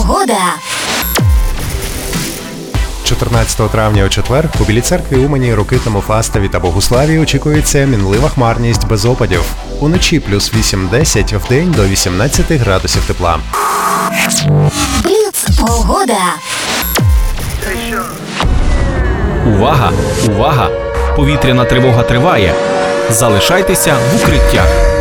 Погода. 14 травня у четвер у Білій церкві Умані, Рокитному, Фастові та Богуславі очікується мінлива хмарність без опадів. Уночі плюс 8-10, вдень до 18 градусів тепла. Бліц. Погода. Увага! Увага! Повітряна тривога триває. Залишайтеся в укриттях.